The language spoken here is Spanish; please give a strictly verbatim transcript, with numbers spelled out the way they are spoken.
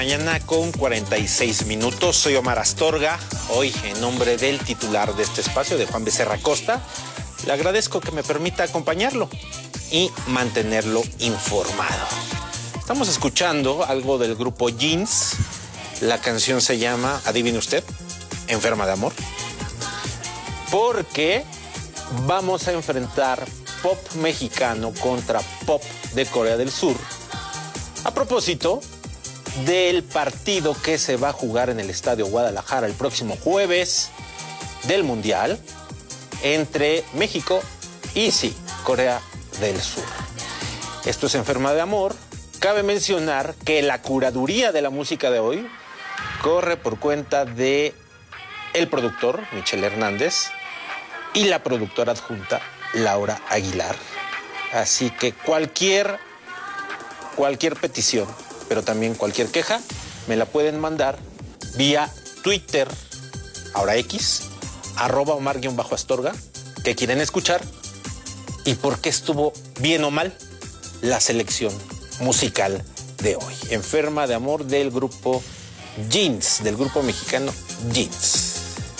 Mañana con cuarenta y seis minutos, soy Omar Astorga, hoy en nombre del titular de este espacio, de Juan Becerra Costa, le agradezco que me permita acompañarlo y mantenerlo informado. Estamos escuchando algo del grupo Jeans, la canción se llama, adivine usted, Enferma de Amor, porque vamos a enfrentar pop mexicano contra pop de Corea del Sur, a propósito del partido que se va a jugar en el Estadio Guadalajara el próximo jueves del Mundial entre México y, sí, Corea del Sur. Esto es Enferma de Amor. Cabe mencionar que la curaduría de la música de hoy corre por cuenta de el productor, Michelle Hernández, y la productora adjunta, Laura Aguilar. Así que cualquier, cualquier petición, pero también cualquier queja, me la pueden mandar vía Twitter, ahora X, arroba Omar-Astorga, que quieren escuchar y por qué estuvo bien o mal la selección musical de hoy. Enferma de Amor del grupo Jeans, del grupo mexicano Jeans.